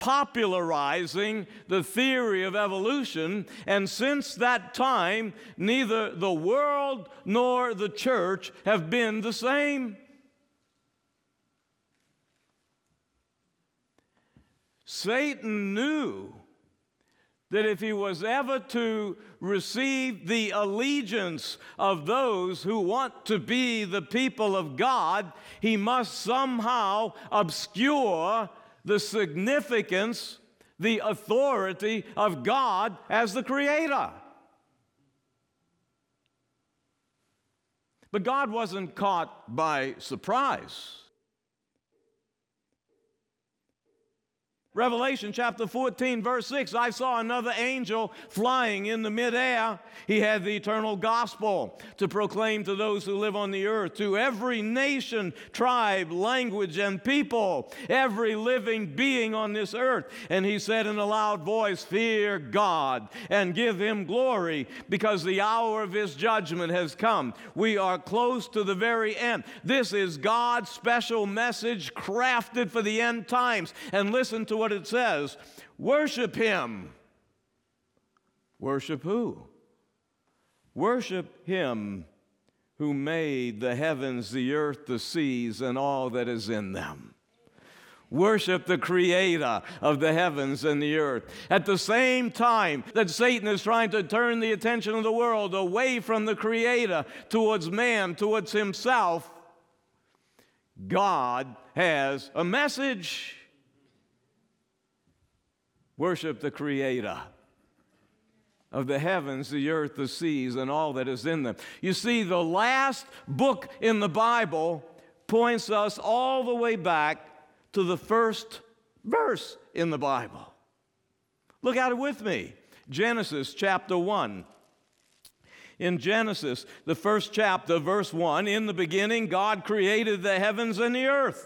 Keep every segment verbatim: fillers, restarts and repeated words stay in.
popularizing the theory of evolution, and since that time, neither the world nor the church have been the same. Satan knew that if he was ever to receive the allegiance of those who want to be the people of God, he must somehow obscure the significance, the authority of God as the Creator. But God wasn't caught by surprise. Revelation chapter fourteen, verse six, I saw another angel flying in the midair. He had the eternal gospel to proclaim to those who live on the earth, to every nation, tribe, language, and people, every living being on this earth. And he said in a loud voice, fear God and give him glory, because the hour of his judgment has come. We are close to the very end. This is God's special message crafted for the end times. And listen to what it says. Worship him. Worship who? Worship him who made the heavens, the earth, the seas, and all that is in them. Worship the Creator of the heavens and the earth. At the same time that Satan is trying to turn the attention of the world away from the Creator towards man, towards himself, God has a message. Worship the Creator of the heavens, the earth, the seas, and all that is in them. You see, the last book in the Bible points us all the way back to the first verse in the Bible. Look at it with me. Genesis chapter one. In Genesis, the first chapter, verse one, in the beginning, God created the heavens and the earth.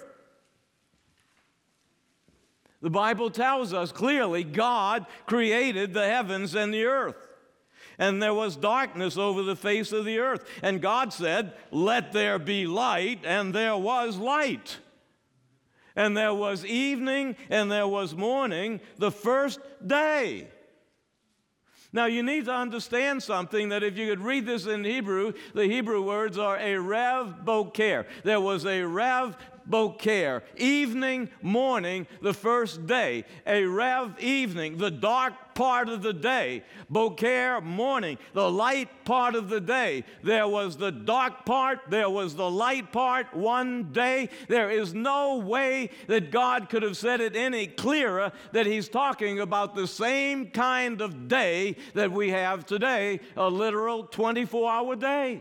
The Bible tells us clearly God created the heavens and the earth. And there was darkness over the face of the earth. And God said, let there be light, and there was light. And there was evening, and there was morning, the first day. Now, you need to understand something, that if you could read this in Hebrew, the Hebrew words are a rev boker. There was a rev boker, evening, morning, the first day. A rev, evening, the dark part of the day. Boker, morning, the light part of the day. There was the dark part, there was the light part, one day. There is no way that God could have said it any clearer that he's talking about the same kind of day that we have today, a literal twenty-four hour day.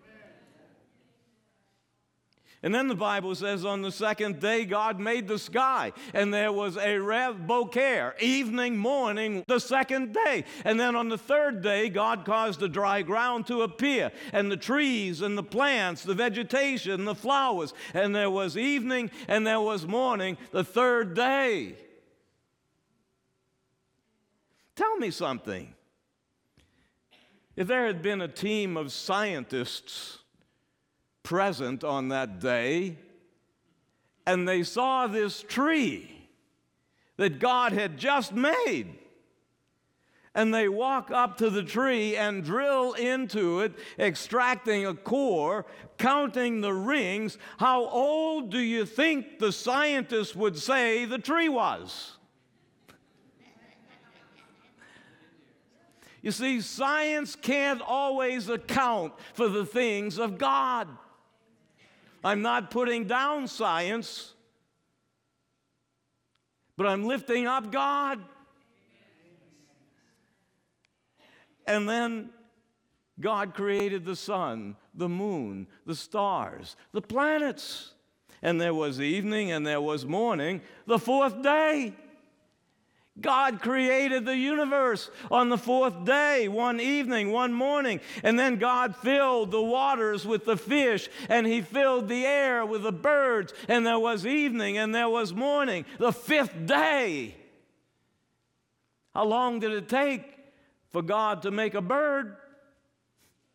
And then the Bible says on the second day God made the sky, and there was a rev boker, evening, morning, the second day. And then on the third day God caused the dry ground to appear, and the trees and the plants, the vegetation, the flowers. And there was evening and there was morning, the third day. Tell me something. If there had been a team of scientists present on that day, and they saw this tree that God had just made, and they walk up to the tree and drill into it, extracting a core, counting the rings, how old do you think the scientists would say the tree was? You see, science can't always account for the things of God. I'm not putting down science, but I'm lifting up God. And then God created the sun, the moon, the stars, the planets. And there was evening and there was morning, the fourth day. God created the universe on the fourth day, one evening, one morning. And then God filled the waters with the fish, and he filled the air with the birds. And there was evening and there was morning, the fifth day. How long did it take for God to make a bird?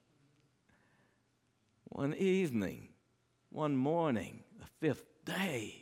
One evening, one morning, the fifth day.